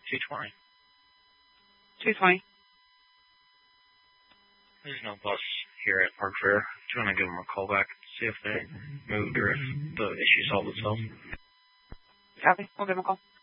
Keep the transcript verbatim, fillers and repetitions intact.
two twenty. two twenty. There's no bus here at Park Fair. Do you want to give them a call back to see if they moved or if the issue solved itself? Copy. We'll give them a call.